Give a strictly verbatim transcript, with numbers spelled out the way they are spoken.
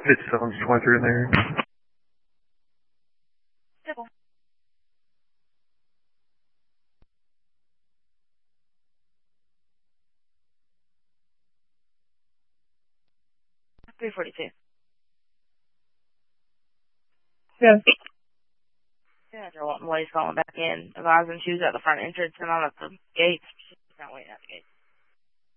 It's someone just went through in there. three forty-two. Yeah. Yeah, they're wanting Blaze calling back in. Advising she was at the front entrance and I'm at the gates. She's not waiting at the gates.